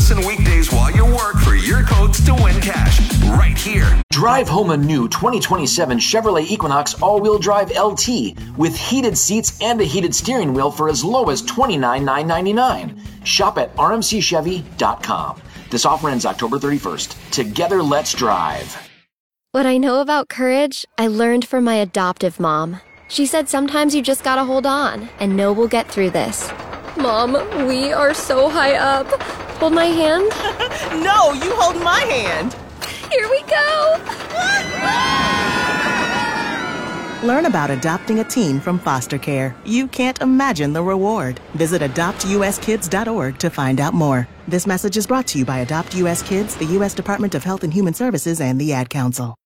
Listen weekdays while you work for your codes to win cash right here. Drive home a new 2027 Chevrolet Equinox all-wheel drive LT with heated seats and a heated steering wheel for as low as $29,999. Shop at rmcchevy.com. This offer ends October 31st. Together, let's drive. What I know about courage, I learned from my adoptive mom. She said sometimes you just gotta hold on and know we'll get through this. Mom, we are so high up. Hold my hand. No, you hold my hand. Here we go. Learn about adopting a teen from foster care. You can't imagine the reward. Visit adoptuskids.org to find out more. This message is brought to you by Adopt US Kids, the U.S. Department of Health and Human Services, and the Ad Council.